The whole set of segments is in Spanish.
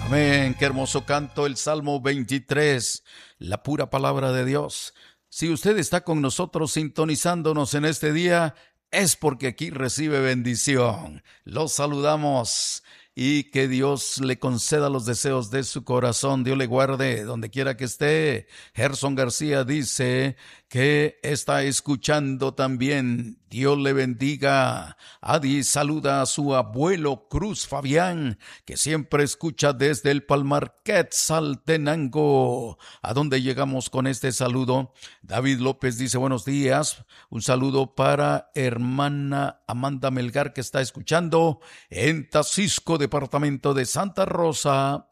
Amén, qué hermoso canto el Salmo 23, la pura palabra de Dios. Si usted está con nosotros sintonizándonos en este día, es porque aquí recibe bendición. Los saludamos y que Dios le conceda los deseos de su corazón. Dios le guarde donde quiera que esté. Gerson García dice que está escuchando también. Dios le bendiga. Adi saluda a su abuelo Cruz Fabián, que siempre escucha desde el Palmar Quetzaltenango. ¿A dónde llegamos con este saludo? David López dice buenos días. Un saludo para hermana Amanda Melgar, que está escuchando en Tacisco, departamento de Santa Rosa.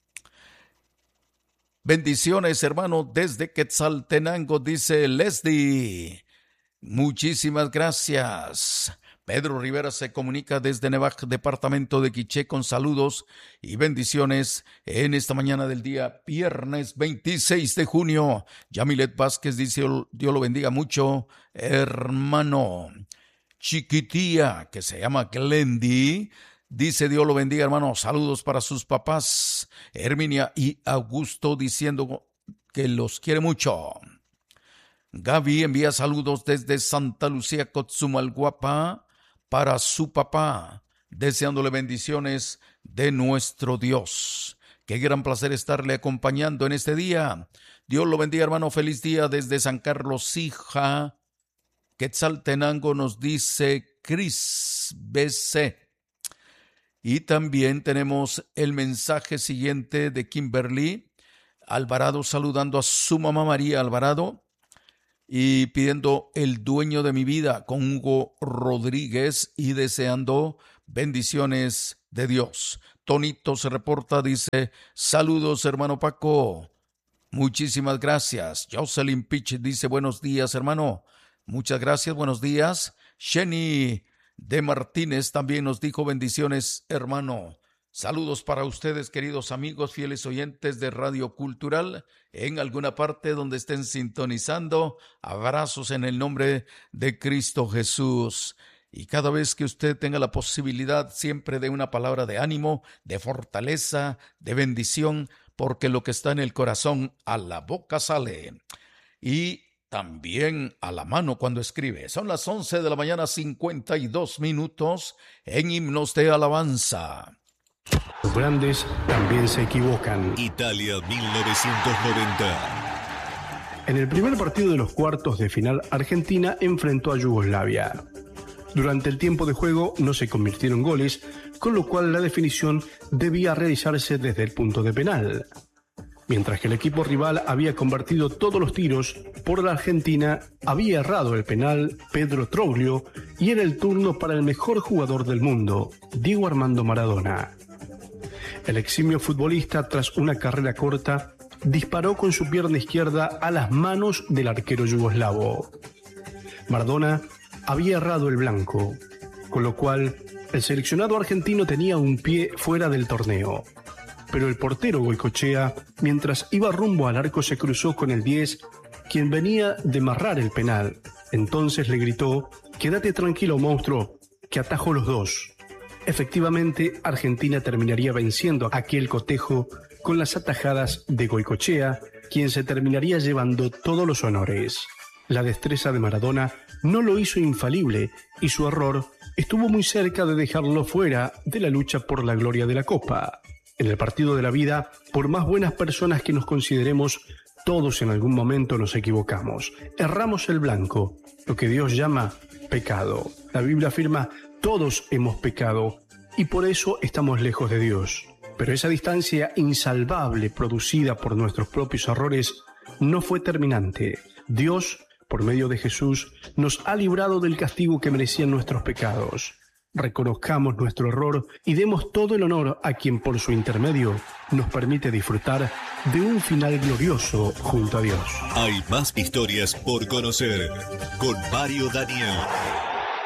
Bendiciones, hermano, desde Quetzaltenango, dice Leslie. Muchísimas gracias. Pedro Rivera se comunica desde Nevac, departamento de Quiché, con saludos y bendiciones en esta mañana del día viernes 26 de junio. Yamilet Vázquez dice, Dios lo bendiga mucho, hermano. Chiquitía, que se llama Glendy, dice Dios lo bendiga, hermano. Saludos para sus papás, Herminia y Augusto, diciendo que los quiere mucho. Gaby envía saludos desde Santa Lucía, Cotzumalguapa, para su papá, deseándole bendiciones de nuestro Dios. Qué gran placer estarle acompañando en este día. Dios lo bendiga, hermano. Feliz día desde San Carlos, hija. Quetzaltenango, nos dice Cris BC. Y también tenemos el mensaje siguiente de Kimberly Alvarado, saludando a su mamá María Alvarado y pidiendo el dueño de mi vida con Hugo Rodríguez y deseando bendiciones de Dios. Tonito se reporta, dice, saludos hermano Paco. Muchísimas gracias. Jocelyn Pitch dice, buenos días hermano. Muchas gracias, buenos días. Jenny de Martínez también nos dijo bendiciones hermano. Saludos para ustedes, queridos amigos, fieles oyentes de Radio Cultural, en alguna parte donde estén sintonizando. Abrazos en el nombre de Cristo Jesús. Y cada vez que usted tenga la posibilidad siempre de una palabra de ánimo, de fortaleza, de bendición, porque lo que está en el corazón a la boca sale. Y también a la mano cuando escribe. Son las 11 de la mañana, 52 minutos en Himnos de Alabanza. Los grandes también se equivocan. Italia 1990. En el primer partido de los cuartos de final, Argentina enfrentó a Yugoslavia. Durante el tiempo de juego no se convirtieron goles, con lo cual la definición debía realizarse desde el punto de penal. Mientras que el equipo rival había convertido todos los tiros, por la Argentina había errado el penal Pedro Troglio y era el turno para el mejor jugador del mundo, Diego Armando Maradona. El eximio futbolista, tras una carrera corta, disparó con su pierna izquierda a las manos del arquero yugoslavo. Maradona había errado el blanco, con lo cual el seleccionado argentino tenía un pie fuera del torneo. Pero el portero Goicoechea, mientras iba rumbo al arco, se cruzó con el 10, quien venía de marrar el penal. Entonces le gritó: «Quédate tranquilo, monstruo, que atajo los dos». Efectivamente, Argentina terminaría venciendo a aquel cotejo con las atajadas de Goicoechea, quien se terminaría llevando todos los honores. La destreza de Maradona no lo hizo infalible y su error estuvo muy cerca de dejarlo fuera de la lucha por la gloria de la Copa. En el partido de la vida, por más buenas personas que nos consideremos, todos en algún momento nos equivocamos. Erramos el blanco, lo que Dios llama pecado. La Biblia afirma: todos hemos pecado y por eso estamos lejos de Dios. Pero esa distancia insalvable producida por nuestros propios errores no fue terminante. Dios, por medio de Jesús, nos ha librado del castigo que merecían nuestros pecados. Reconozcamos nuestro error y demos todo el honor a quien por su intermedio nos permite disfrutar de un final glorioso junto a Dios. Hay más historias por conocer con Mario Daniel.